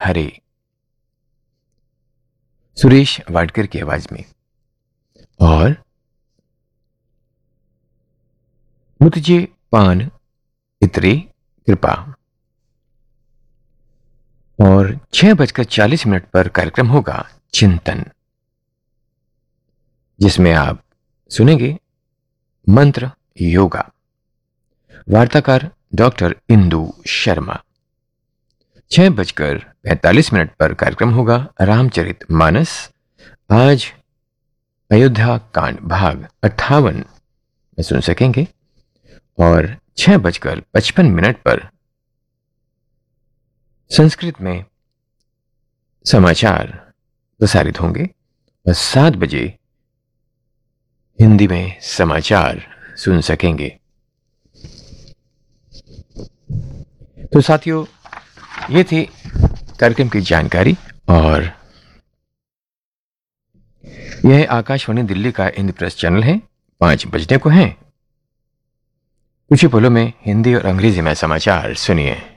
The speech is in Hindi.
हरे, सुरेश वाडकर की आवाज में। और मुझे पान इतरे कृपा। और 6:40 पर कार्यक्रम होगा चिंतन, जिसमें आप सुनेंगे मंत्र योगा। वार्ताकार डॉक्टर इंदु शर्मा। 6:45 पर कार्यक्रम होगा रामचरित मानस। आज अयोध्या कांड भाग 58 में सुन सकेंगे। और 6:55 पर संस्कृत में समाचार प्रसारित होंगे और 7 बजे हिंदी में समाचार सुन सकेंगे। तो साथियों, ये थी कार्यक्रम की जानकारी। और यह आकाशवाणी दिल्ली का इंद्रप्रस्थ चैनल है। 5 बजने को हैं। कुछ ही पलों में हिंदी और अंग्रेजी में समाचार सुनिए।